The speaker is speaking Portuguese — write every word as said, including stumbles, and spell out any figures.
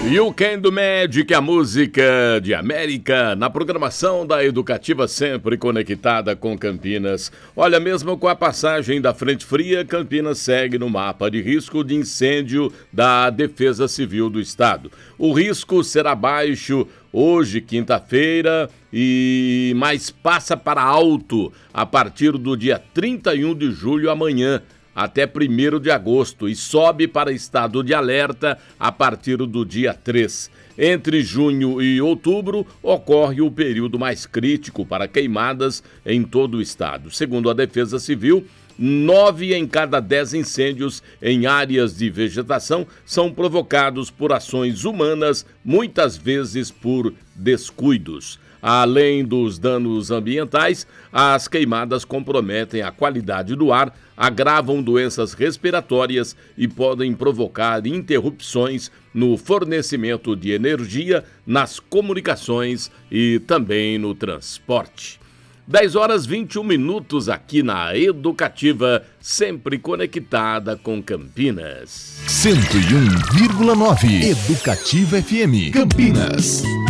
You Can Do Magic, a música de América, na programação da Educativa, sempre conectada com Campinas. Olha, mesmo com a passagem da frente fria, Campinas segue no mapa de risco de incêndio da Defesa Civil do Estado. O risco será baixo hoje, quinta-feira, e mais passa para alto a partir do dia trinta e um de julho, amanhã, até primeiro de agosto, e sobe para estado de alerta a partir do dia três. Entre junho e outubro, ocorre o período mais crítico para queimadas em todo o estado. Segundo a Defesa Civil, nove em cada dez incêndios em áreas de vegetação são provocados por ações humanas, muitas vezes por descuidos. Além dos danos ambientais, as queimadas comprometem a qualidade do ar, agravam doenças respiratórias e podem provocar interrupções no fornecimento de energia, nas comunicações e também no transporte. dez horas e vinte e um minutos aqui na Educativa, sempre conectada com Campinas. cento e um vírgula nove Educativa F M, Campinas.